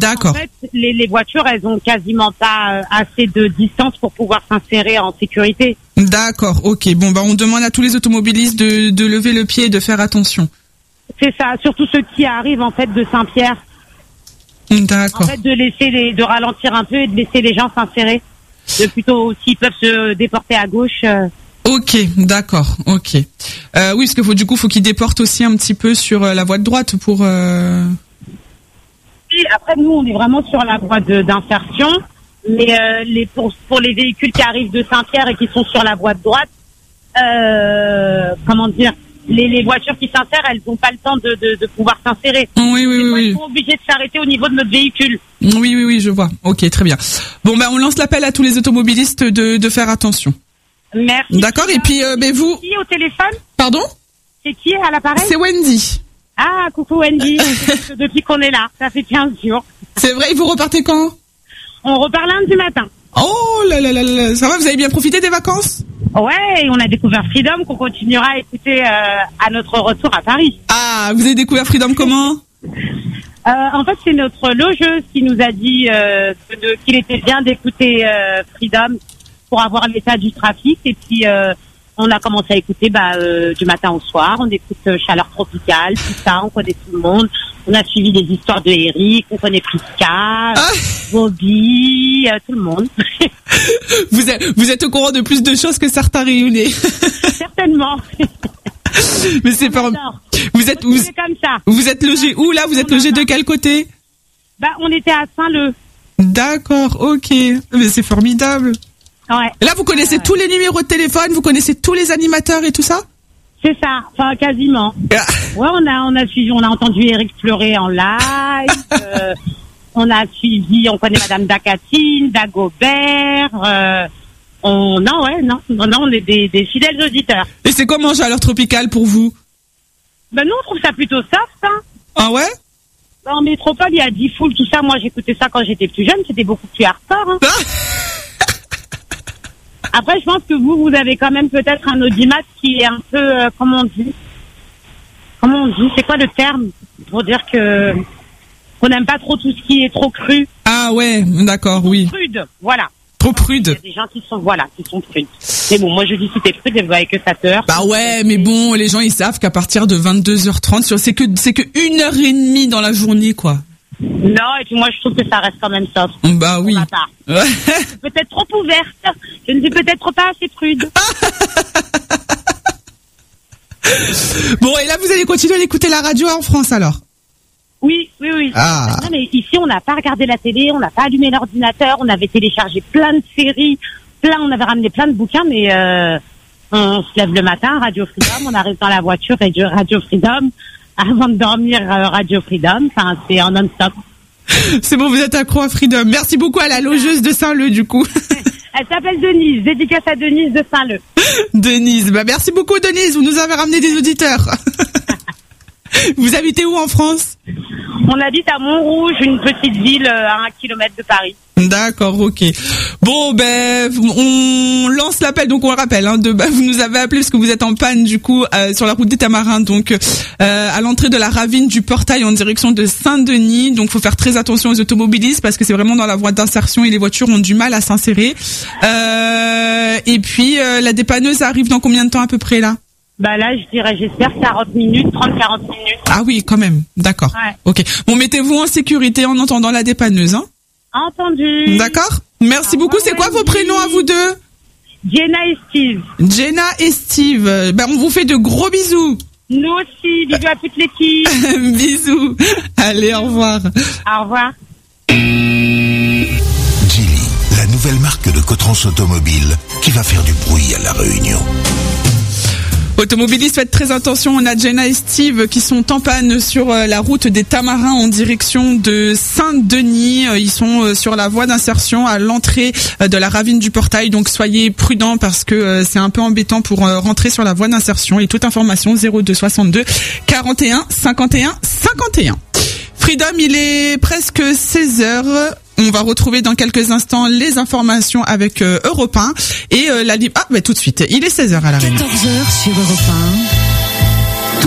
D'accord. En fait, les voitures, elles ont quasiment pas assez de distance pour pouvoir s'insérer en sécurité. D'accord, ok. Bon, on demande à tous les automobilistes de lever le pied et de faire attention. C'est ça, surtout ceux qui arrivent en fait de Saint-Pierre. D'accord. En fait, de ralentir un peu et de laisser les gens s'insérer. Plutôt s'ils peuvent se déporter à gauche. Ok, d'accord, ok. Oui, parce que faut qu'ils déportent aussi un petit peu sur la voie de droite pour. Et après, nous, on est vraiment sur la voie d'insertion, mais pour les véhicules qui arrivent de Saint-Pierre et qui sont sur la voie de droite, comment dire, les voitures qui s'insèrent, elles n'ont pas le temps de pouvoir s'insérer. Oui. Ils sont obligés de s'arrêter au niveau de notre véhicule. Oui, je vois. Ok, très bien. Bon, on lance l'appel à tous les automobilistes de faire attention. Merci. D'accord, et puis vous... Qui au téléphone? Pardon? C'est qui à l'appareil? C'est Wendy. Ah, coucou Wendy. Depuis qu'on est là, ça fait 15 jours. C'est vrai, vous repartez quand? On repart lundi matin. Oh là, ça va, vous avez bien profité des vacances? Ouais, on a découvert Freedom qu'on continuera à écouter à notre retour à Paris. Ah, vous avez découvert Freedom comment? En fait, c'est notre logeuse qui nous a dit qu'il était bien d'écouter Freedom pour avoir l'état du trafic. Et puis, on a commencé à écouter du matin au soir. On écoute Chaleur Tropicale, tout ça. On connaît tout le monde. On a suivi des histoires de Eric. On connaît Prisca, Bobby, tout le monde. Vous êtes au courant de plus de choses que certains réunis. Certainement. Mais c'est pas... Vous êtes comme ça. Vous êtes logé où là? Vous êtes logé de quel côté? On était à Saint-Leu. D'accord, ok. Mais c'est formidable. Ouais. Là, vous connaissez tous les numéros de téléphone, vous connaissez tous les animateurs et tout ça? C'est ça, enfin quasiment. Ouais, on a entendu Eric pleurer en live. On connaît Madame Dacatine, Dagobert. On est des fidèles auditeurs. Et c'est comment Chaleur Tropicale pour vous? Nous, on trouve ça plutôt soft, hein. Ah ouais? En métropole, il y a D-Fool, tout ça. Moi, j'écoutais ça quand j'étais plus jeune. C'était beaucoup plus hardcore, hein. Après, je pense que vous avez quand même peut-être un audimat qui est un peu, comment on dit, c'est quoi le terme pour dire qu'on n'aime pas trop tout ce qui est trop cru. Ah ouais, d'accord, oui. Prude, voilà. Trop prude. Il y a des gens qui sont prudes. Mais bon, moi je dis si t'es prude, vous voyez que ça te heurte. Bah ouais, mais bon, les gens ils savent qu'à partir de 22h30, c'est que 1h30 dans la journée, quoi. Non, et puis moi je trouve que ça reste quand même soft. Bah oui. Ouais. Peut-être trop ouverte. Je ne suis peut-être pas assez prude. Bon, et là vous allez continuer à écouter la radio en France alors? Oui. Ah. Non, mais ici on n'a pas regardé la télé, on n'a pas allumé l'ordinateur, on avait téléchargé plein de séries, on avait ramené plein de bouquins, mais on se lève le matin, Radio Freedom, on arrive dans la voiture, Radio Freedom. Avant de dormir, Radio Freedom, enfin, c'est en non-stop. C'est bon, vous êtes accro à Freedom. Merci beaucoup à la logeuse de Saint-Leu, du coup. Elle s'appelle Denise, dédicace à Denise de Saint-Leu. Denise, merci beaucoup Denise, vous nous avez ramené des auditeurs. Vous habitez où en France? On habite à Montrouge, une petite ville à 1 kilomètre de Paris. D'accord, ok. Bon, on lance l'appel, donc on le rappelle, vous nous avez appelé parce que vous êtes en panne, du coup, sur la route des Tamarins, donc, à l'entrée de la ravine du Portail en direction de Saint-Denis. Donc, faut faire très attention aux automobilistes parce que c'est vraiment dans la voie d'insertion et les voitures ont du mal à s'insérer. Et puis, la dépanneuse arrive dans combien de temps à peu près, là? Là, j'espère 40 minutes, 30-40 minutes. Ah oui, quand même. D'accord. Ouais. Ok. Bon, mettez-vous en sécurité en entendant la dépanneuse, hein. Entendu. D'accord. Merci beaucoup. C'est quoi vos prénoms à vous deux? Jenna et Steve. Jenna et Steve. On vous fait de gros bisous. Nous aussi. Bisous à toute l'équipe. Bisous. Allez, au revoir. Au revoir. Geely, la nouvelle marque de Cotrans Automobile qui va faire du bruit à La Réunion. Automobilistes, faites très attention. On a Jenna et Steve qui sont en panne sur la route des Tamarins en direction de Saint-Denis. Ils sont sur la voie d'insertion à l'entrée de la ravine du Portail. Donc soyez prudents parce que c'est un peu embêtant pour rentrer sur la voie d'insertion. Et toute information 02 62 41 51 51. Freedom, il est presque 16h. On va retrouver dans quelques instants les informations avec Europe 1 et tout de suite. Il est 16h à la Réunion. 14h sur Europe 1. Tout de suite,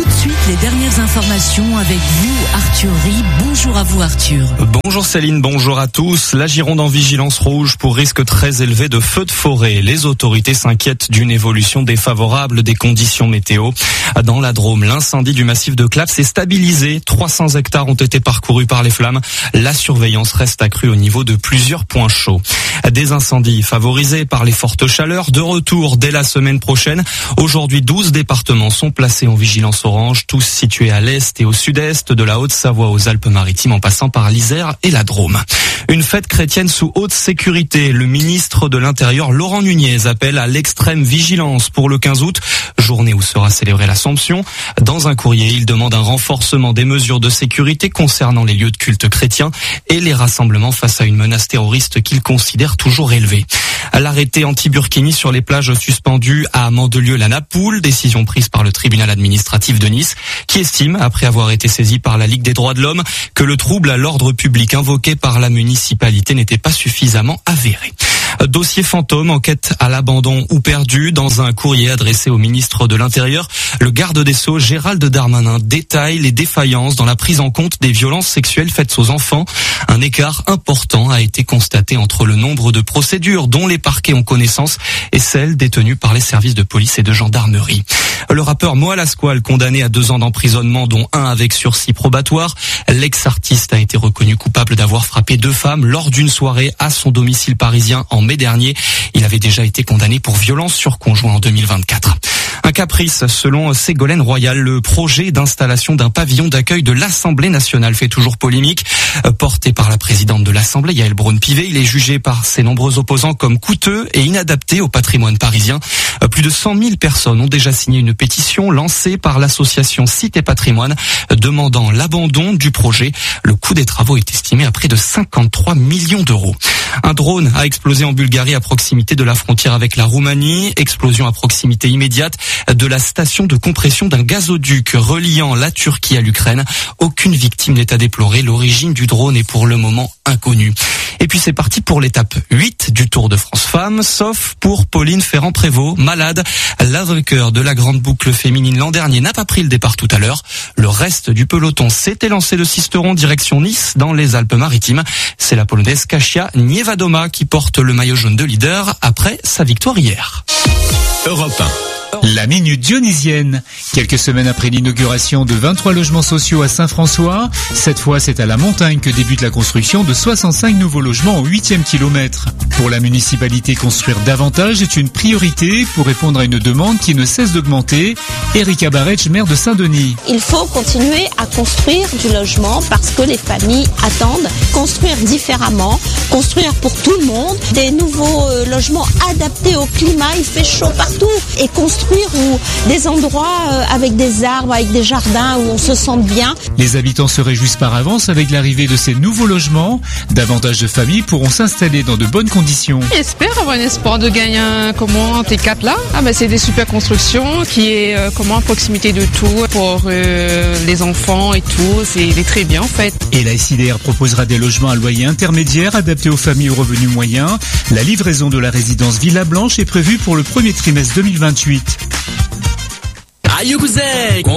les dernières informations avec vous, Arthur Rie. Bonjour à vous, Arthur. Bonjour Céline, bonjour à tous. La Gironde en vigilance rouge pour risque très élevé de feux de forêt. Les autorités s'inquiètent d'une évolution défavorable des conditions météo. Dans la Drôme, l'incendie du massif de Claps est stabilisé. 300 hectares ont été parcourus par les flammes. La surveillance reste accrue au niveau de plusieurs points chauds. Des incendies favorisés par les fortes chaleurs, de retour dès la semaine prochaine. Aujourd'hui, 12 départements sont placés en vigilance orange, tous situés à l'est et au sud-est, de la Haute-Savoie aux Alpes-Maritimes en passant par l'Isère et la Drôme. Une fête chrétienne sous haute sécurité. Le ministre de l'Intérieur, Laurent Nunez, appelle à l'extrême vigilance pour le 15 août, journée où sera célébrée l'Assomption. Dans un courrier, il demande un renforcement des mesures de sécurité concernant les lieux de culte chrétiens et les rassemblements face à une menace terroriste qu'il considère toujours élevée. L'arrêté anti-burkini sur les plages suspendues à Mandelieu-la-Napoule, décision prise par le tribunal administratif de Nice, qui estime, après avoir été saisi par la Ligue des droits de l'homme, que le trouble à l'ordre public invoqué par la municipalité n'était pas suffisamment avéré. Dossier fantôme, enquête à l'abandon ou perdu. Dans un courrier adressé au ministre de l'Intérieur, le garde des Sceaux, Gérald Darmanin, détaille les défaillances dans la prise en compte des violences sexuelles faites aux enfants. Un écart important a été constaté entre le nombre de procédures dont les parquets ont connaissance et celles détenues par les services de police et de gendarmerie. Le rappeur Moa Lasquale, condamné à 2 ans d'emprisonnement, dont 1 avec sursis probatoire. L'ex-artiste a été reconnu coupable d'avoir frappé 2 femmes lors d'une soirée à son domicile parisien en mai dernier. Il avait déjà été condamné pour violence sur conjoint en 2024. Un caprice, selon Ségolène Royal. Le projet d'installation d'un pavillon d'accueil de l'Assemblée nationale fait toujours polémique. Porté par la présidente de l'Assemblée, Yaël Braun-Pivet, il est jugé par ses nombreux opposants comme coûteux et inadapté au patrimoine parisien. Plus de 100 000 personnes ont déjà signé une pétition lancée par l'association Cité Patrimoine demandant l'abandon du projet. Le coût des travaux est estimé à près de 53 millions d'euros. Un drone a explosé en Bulgarie à proximité de la frontière avec la Roumanie. Explosion à proximité immédiate de la station de compression d'un gazoduc reliant la Turquie à l'Ukraine. Aucune victime n'est à déplorer. L'origine du drone est pour le moment inconnue. Et puis c'est parti pour l'étape 8 du Tour de France Femmes, sauf pour Pauline Ferrand-Prévot, malade. La vainqueur de la grande boucle féminine l'an dernier n'a pas pris le départ tout à l'heure. Le reste du peloton s'était lancé de Sisteron direction Nice dans les Alpes-Maritimes. C'est la Polonaise Kasia Niewedoma qui porte le maillot jaune de leader après sa victoire hier. Europe 1. La Minute Dionysienne. Quelques semaines après l'inauguration de 23 logements sociaux à Saint-François, cette fois c'est à la montagne que débute la construction de 65 nouveaux logements au 8e kilomètre. Pour la municipalité, construire davantage est une priorité pour répondre à une demande qui ne cesse d'augmenter. Erika Barretch, maire de Saint-Denis. Il faut continuer à construire du logement parce que les familles attendent. Construire différemment, construire pour tout le monde, des nouveaux logements adaptés au climat, il fait chaud partout, et construire ou des endroits avec des arbres, avec des jardins où on se sente bien. Les habitants se réjouissent par avance avec l'arrivée de ces nouveaux logements. Davantage de familles pourront s'installer dans de bonnes conditions. J'espère avoir un espoir de gagner un T4 là. C'est des super constructions qui est à proximité de tout pour les enfants et tout. C'est très bien en fait. Et la SIDR proposera des logements à loyer intermédiaire adaptés aux familles aux revenus moyens. La livraison de la résidence Villa Blanche est prévue pour le premier trimestre 2028.